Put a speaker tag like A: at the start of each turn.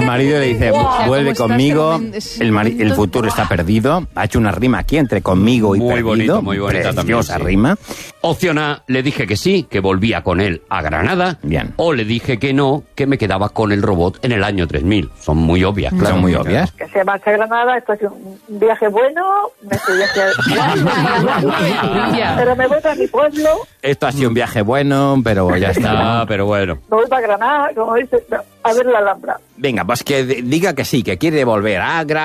A: marido le dice, vuelve conmigo, el futuro está perdido. Ha hecho una rima aquí entre conmigo y perdido.
B: Muy bonita también.
A: Preciosa rima.
B: Opción A, le dije que sí, que volvía con él a Granada.
A: Bien.
B: O le dije que no, que me quedaba con el robot en el año 3000. Son muy obvias, claro.
A: Son muy obvias.
C: Que se marcha a Granada, esto es un viaje bueno, me estoy pero me voy a mi pueblo.
A: Esto ha sido un viaje bueno, pero ya está.
B: Pero bueno.
C: Me voy para Granada, como dice, a ver la Alhambra.
A: Venga, pues que diga que sí, que quiere volver a Granada.